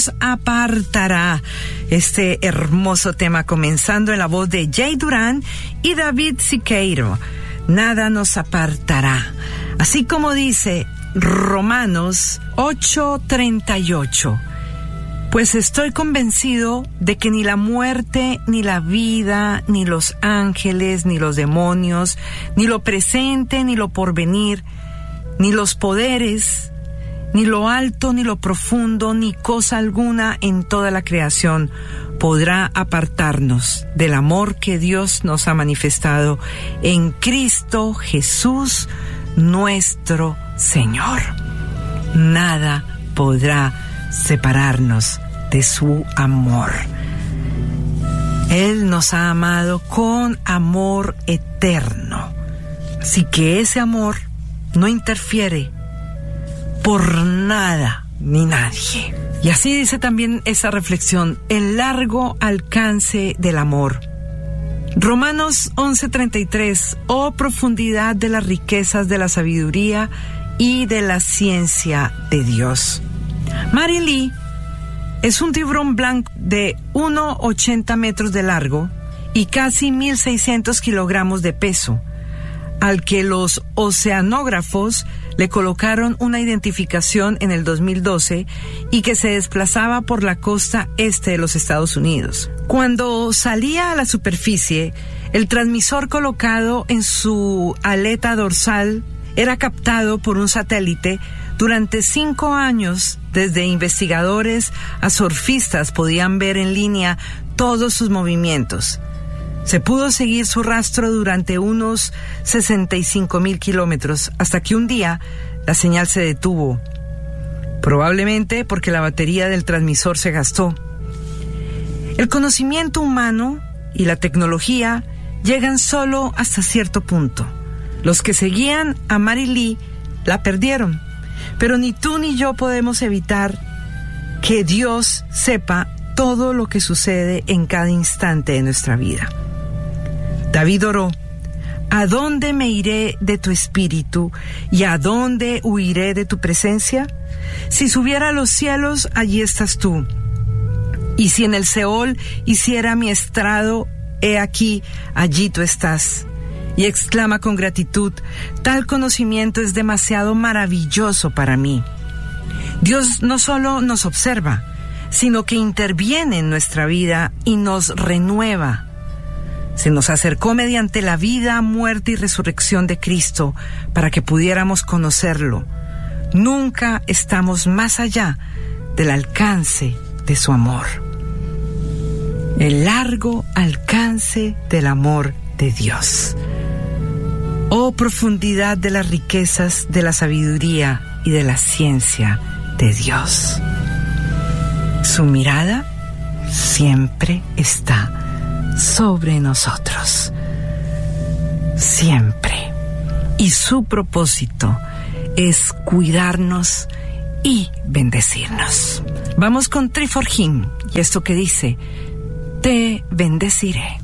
Apartará, este hermoso tema comenzando en la voz de Jay Durán y David Siqueiro. Nada nos apartará, así como dice Romanos 8:38. Pues estoy convencido de que ni la muerte, ni la vida, ni los ángeles, ni los demonios, ni lo presente, ni lo porvenir, ni los poderes, ni lo alto, ni lo profundo, ni cosa alguna en toda la creación podrá apartarnos del amor que Dios nos ha manifestado en Cristo Jesús, nuestro Señor. Nada podrá separarnos de su amor. Él nos ha amado con amor eterno. Así que ese amor no interfiere por nada ni nadie. Y así dice también esa reflexión, el largo alcance del amor. Romanos 11:33, oh profundidad de las riquezas de la sabiduría y de la ciencia de Dios. Mary Lee es un tiburón blanco de 1,80 metros de largo y casi 1,600 kilogramos de peso, al que los oceanógrafos le colocaron una identificación en el 2012 y que se desplazaba por la costa este de los Estados Unidos. Cuando salía a la superficie, el transmisor colocado en su aleta dorsal era captado por un satélite. Durante 5 años, desde investigadores a surfistas podían ver en línea todos sus movimientos. Se pudo seguir su rastro durante unos 65,000 kilómetros, hasta que un día la señal se detuvo, probablemente porque la batería del transmisor se gastó. El conocimiento humano y la tecnología llegan solo hasta cierto punto. Los que seguían a Mary Lee la perdieron, pero ni tú ni yo podemos evitar que Dios sepa todo lo que sucede en cada instante de nuestra vida. David oró, ¿a dónde me iré de tu espíritu y a dónde huiré de tu presencia? Si subiera a los cielos, allí estás tú. Y si en el Seol hiciera mi estrado, he aquí, allí tú estás. Y exclama con gratitud, tal conocimiento es demasiado maravilloso para mí. Dios no solo nos observa, sino que interviene en nuestra vida y nos renueva. Se nos acercó mediante la vida, muerte y resurrección de Cristo para que pudiéramos conocerlo. Nunca estamos más allá del alcance de su amor. El largo alcance del amor de Dios. Oh profundidad de las riquezas de la sabiduría y de la ciencia de Dios. Su mirada siempre está sobre nosotros, siempre. Y su propósito es cuidarnos y bendecirnos. Vamos con Tree for Him y esto que dice, te bendeciré.